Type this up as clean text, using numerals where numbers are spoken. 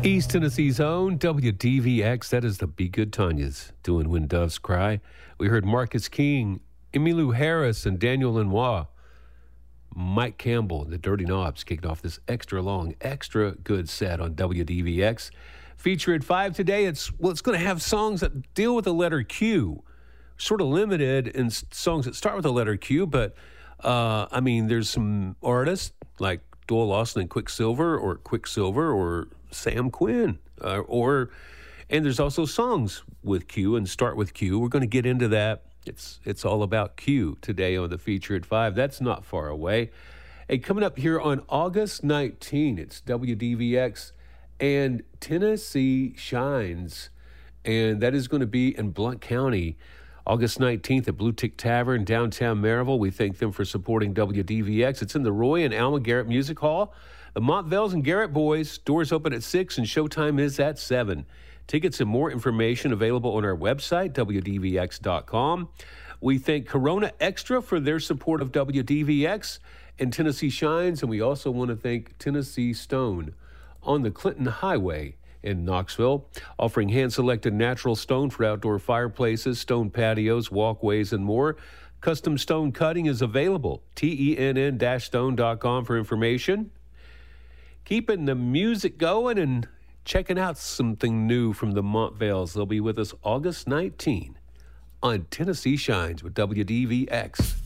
East Tennessee's own WDVX. That is the Be Good Tanya's doing When Doves Cry. We heard Marcus King, Emmylou Harris, and Daniel Lanois. Mike Campbell, the Dirty Knobs, kicked off this extra long, extra good set on WDVX. Feature at 5 today. It's going to have songs that deal with the letter Q. Sort of limited in songs that start with the letter Q, but there's some artists like Doyle Lawson and Quicksilver or Sam Quinn, and there's also songs with Q and start with Q. We're going to get into that. It's all about Q today on the Feature at 5. That's not far away. Hey, coming up here on August 19, it's WDVX and Tennessee Shines, and that is going to be in Blount County. August 19th at Blue Tick Tavern, downtown Maryville. We thank them for supporting WDVX. It's in the Roy and Alma Garrett Music Hall. The Montvales and Garrett Boys. Doors open at 6 and showtime is at 7. Tickets and more information available on our website, WDVX.com. We thank Corona Extra for their support of WDVX and Tennessee Shines. And we also want to thank Tennessee Stone on the Clinton Highway in Knoxville, offering hand-selected natural stone for outdoor fireplaces, stone patios, walkways, and more. Custom stone cutting is available. TENN-stone.com for information. Keeping the music going and checking out something new from the Montvales. They'll be with us August 19 on Tennessee Shines with WDVX.